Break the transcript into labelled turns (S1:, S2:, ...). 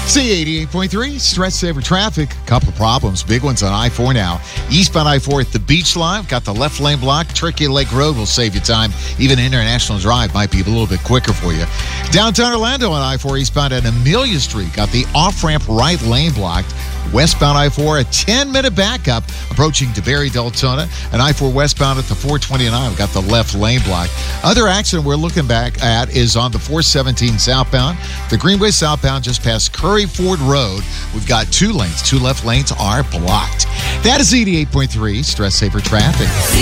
S1: C88.3, Stress Saver Traffic. Couple of problems. Big ones on I-4 now. Eastbound I-4 at the Beach Line. Got the left lane blocked. Turkey Lake Road will save you time. Even International Drive might be a little bit quicker for you. Downtown Orlando on I-4 eastbound at Amelia Street. Got the off-ramp right lane blocked. Westbound I-4, a 10-minute backup approaching DeBerry Deltona. And I-4 westbound at the 429. We've got the left lane blocked. Other accident we're looking back at is on the 417 southbound. The Greenway southbound just past Curry Ford Road. We've got two lanes. Two left lanes are blocked. That is 88.3 Stress Saver Traffic.